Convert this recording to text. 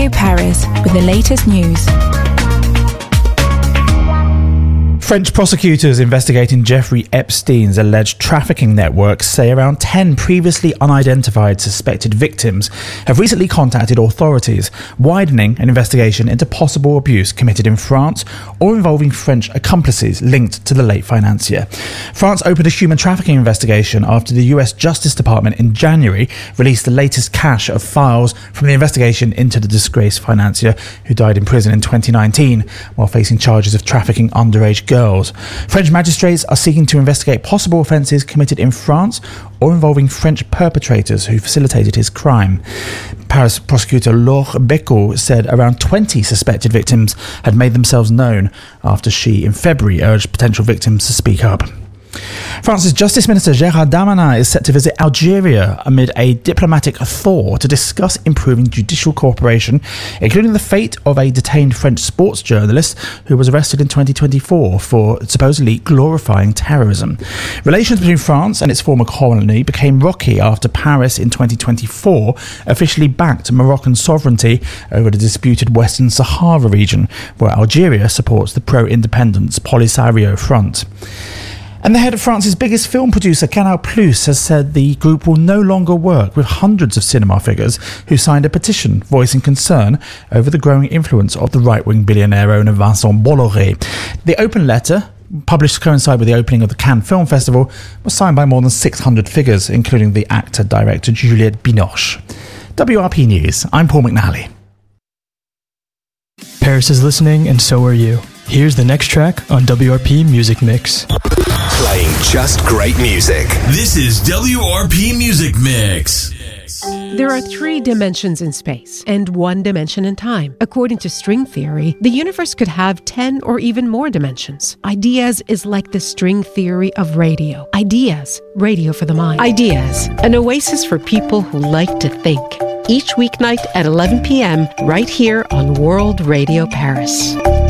Radio Paris with the latest news. French prosecutors investigating Jeffrey Epstein's alleged trafficking network say around 10 previously unidentified suspected victims have recently contacted authorities, widening an investigation into possible abuse committed in France or involving French accomplices linked to the late financier. France opened a human trafficking investigation after the US Justice Department in January released the latest cache of files from the investigation into the disgraced financier who died in prison in 2019 while facing charges of trafficking underage girls. French magistrates are seeking to investigate possible offences committed in France or involving French perpetrators who facilitated his crime. Paris prosecutor Laure Becot said around 20 suspected victims had made themselves known after she, in February, urged potential victims to speak up. France's Justice Minister Gérald Darmanin is set to visit Algeria amid a diplomatic thaw to discuss improving judicial cooperation, including the fate of a detained French sports journalist who was arrested in 2024 for supposedly glorifying terrorism. Relations between France and its former colony became rocky after Paris in 2024 officially backed Moroccan sovereignty over the disputed Western Sahara region, where Algeria supports the pro-independence Polisario Front. And the head of France's biggest film producer, Canal Plus, has said the group will no longer work with hundreds of cinema figures who signed a petition voicing concern over the growing influence of the right-wing billionaire owner Vincent Bolloré. The open letter, published to coincide with the opening of the Cannes Film Festival, was signed by more than 600 figures, including the actor-director Juliette Binoche. WRP News, I'm Paul McNally. Paris is listening, and so are you. Here's the next track on WRP Music Mix. Playing just great music. This is WRP Music Mix. There are 3 dimensions in space and 1 dimension in time. According to string theory, the universe could have 10 or even more dimensions. Ideas is like the string theory of radio. Ideas, radio for the mind. Ideas, an oasis for people who like to think. Each weeknight at 11 p.m. right here on World Radio Paris.